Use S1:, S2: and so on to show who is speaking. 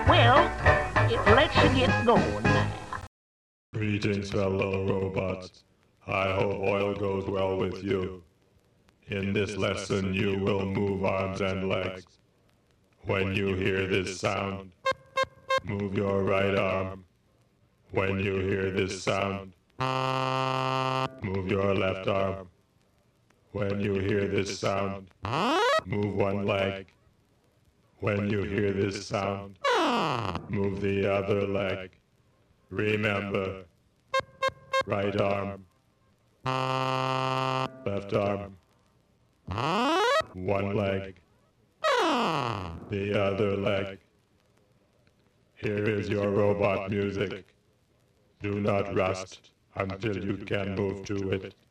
S1: Well, let's get going now.
S2: Greetings, fellow robots. I hope oil goes well with you. In this lesson, you will move arms and legs. When you hear this sound, move your right arm. When you hear this sound, move your left arm. When you hear this sound, move one leg. When you hear this sound, move the other leg. Remember, right arm, left arm, one leg, the other leg. Here is your robot music. Do not rust until you can move to it.